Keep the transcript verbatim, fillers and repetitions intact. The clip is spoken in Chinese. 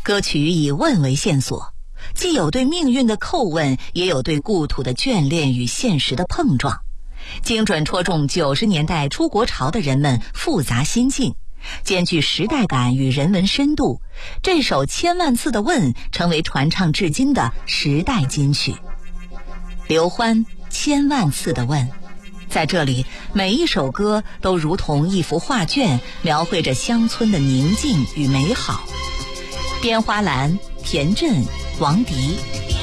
歌曲以问为线索，既有对命运的叩问，也有对故土的眷恋与现实的碰撞，精准戳中九十年代出国潮的人们复杂心境，兼具时代感与人文深度。这首千万次的问成为传唱至今的时代金曲。刘欢千万次的问，在这里每一首歌都如同一幅画卷，描绘着乡村的宁静与美好。边花兰、田震、王迪